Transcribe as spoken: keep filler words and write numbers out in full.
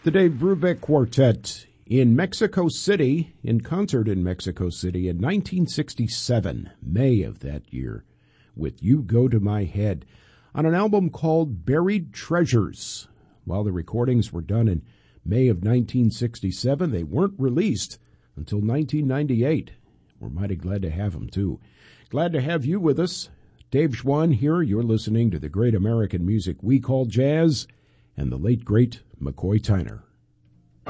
The Dave Brubeck Quartet in Mexico City, in concert in Mexico City in nineteen sixty-seven, May of that year, with You Go to My Head, on an album called Buried Treasures. While the recordings were done in May of nineteen sixty-seven, they weren't released until nineteen ninety-eight. We're mighty glad to have them, too. Glad to have you with us. Dave Schwann here. You're listening to the great American music we call jazz, and the late, great McCoy Tyner.